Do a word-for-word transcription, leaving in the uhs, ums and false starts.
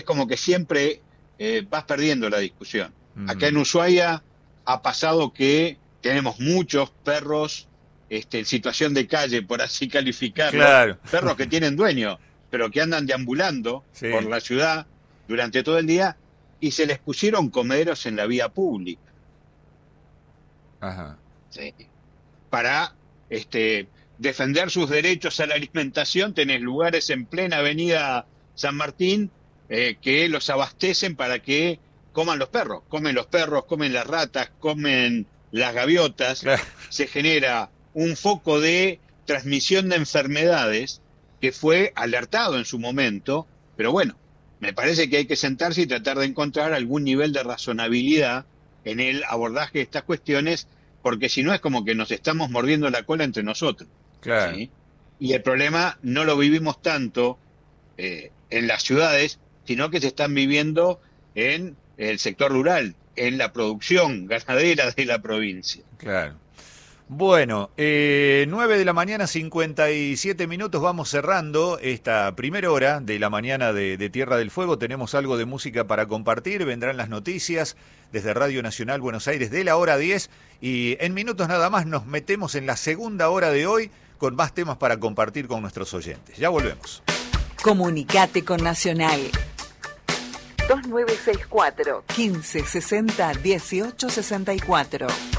como que siempre eh, vas perdiendo la discusión. Uh-huh. Acá en Ushuaia ha pasado que tenemos muchos perros este, en situación de calle, por así calificarlo, claro. perros que tienen dueño, pero que andan deambulando sí. por la ciudad durante todo el día, y se les pusieron comederos en la vía pública. Ajá. Sí. Para este, defender sus derechos a la alimentación, tenés lugares en plena avenida San Martín eh, que los abastecen para que coman los perros. Comen los perros, comen las ratas, comen las gaviotas. Claro. Se genera un foco de transmisión de enfermedades que fue alertado en su momento, pero bueno, me parece que hay que sentarse y tratar de encontrar algún nivel de razonabilidad en el abordaje de estas cuestiones, porque si no es como que nos estamos mordiendo la cola entre nosotros. Claro. ¿Sí? Y el problema no lo vivimos tanto eh, en las ciudades, sino que se están viviendo en el sector rural, en la producción ganadera de la provincia. Claro. Bueno, eh, nueve de la mañana, cincuenta y siete minutos, vamos cerrando esta primera hora de la mañana de, de Tierra del Fuego. Tenemos algo de música para compartir, vendrán las noticias desde Radio Nacional Buenos Aires de la hora diez y en minutos nada más nos metemos en la segunda hora de hoy con más temas para compartir con nuestros oyentes. Ya volvemos. Comunicate con Nacional. dos nueve seis cuatro, quince sesenta, dieciocho sesenta y cuatro.